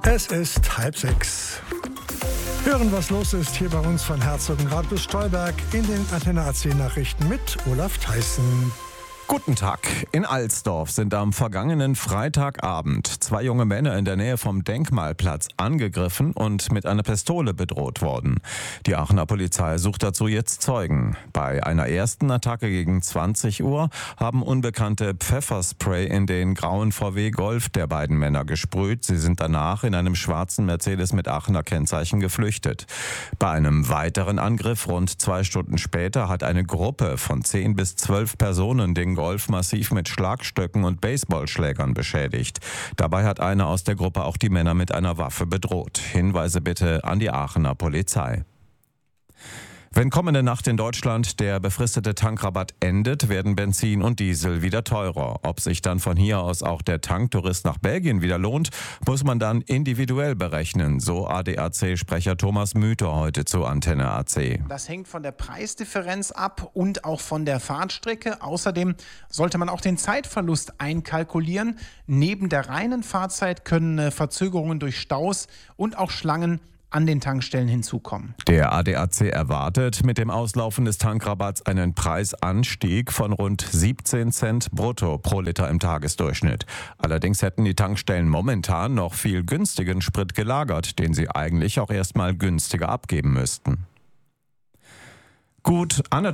Es ist 5:30. Hören, was los ist hier bei uns von Herzogenrath bis Stolberg in den Antenne AC Nachrichten mit Olaf Theissen. Guten Tag. In Alsdorf sind am vergangenen Freitagabend 2 junge Männer in der Nähe vom Denkmalplatz angegriffen und mit einer Pistole bedroht worden. Die Aachener Polizei sucht dazu jetzt Zeugen. Bei einer ersten Attacke gegen 20 Uhr haben Unbekannte Pfefferspray in den grauen VW Golf der beiden Männer gesprüht. Sie sind danach in einem schwarzen Mercedes mit Aachener Kennzeichen geflüchtet. Bei einem weiteren Angriff rund 2 Stunden später hat eine Gruppe von 10 bis 12 Personen den Golf massiv mit Schlagstöcken und Baseballschlägern beschädigt. Dabei hat einer aus der Gruppe auch die Männer mit einer Waffe bedroht. Hinweise bitte an die Aachener Polizei. Wenn kommende Nacht in Deutschland der befristete Tankrabatt endet, werden Benzin und Diesel wieder teurer. Ob sich dann von hier aus auch der Tanktourist nach Belgien wieder lohnt, muss man dann individuell berechnen, so ADAC-Sprecher Thomas Müther heute zu Antenne AC. Das hängt von der Preisdifferenz ab und auch von der Fahrtstrecke. Außerdem sollte man auch den Zeitverlust einkalkulieren. Neben der reinen Fahrzeit können Verzögerungen durch Staus und auch Schlangen an den Tankstellen hinzukommen. Der ADAC erwartet mit dem Auslaufen des Tankrabatts einen Preisanstieg von rund 17 Cent brutto pro Liter im Tagesdurchschnitt. Allerdings hätten die Tankstellen momentan noch viel günstigen Sprit gelagert, den sie eigentlich auch erstmal günstiger abgeben müssten. Gut